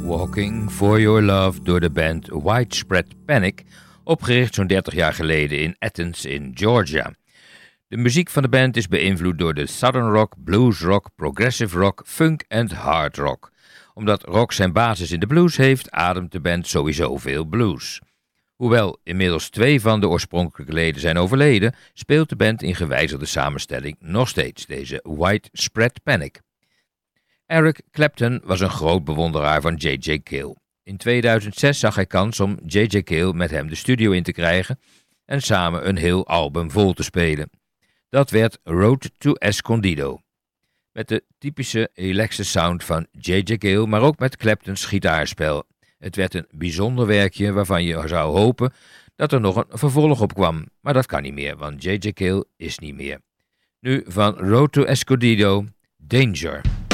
Walking for Your Love door de band Widespread Panic, opgericht zo'n 30 jaar geleden in Athens in Georgia. De muziek van de band is beïnvloed door de southern rock, blues rock, progressive rock, funk en hard rock. Omdat rock zijn basis in de blues heeft, ademt de band sowieso veel blues. Hoewel inmiddels 2 van de oorspronkelijke leden zijn overleden, speelt de band in gewijzigde samenstelling nog steeds, deze Widespread Panic. Eric Clapton was een groot bewonderaar van J.J. Cale. In 2006 zag hij kans om J.J. Cale met hem de studio in te krijgen en samen een heel album vol te spelen. Dat werd Road to Escondido. Met de typische relaxe sound van J.J. Cale, maar ook met Claptons gitaarspel. Het werd een bijzonder werkje waarvan je zou hopen dat er nog een vervolg op kwam. Maar dat kan niet meer, want J.J. Cale is niet meer. Nu van Road to Escondido, Danger.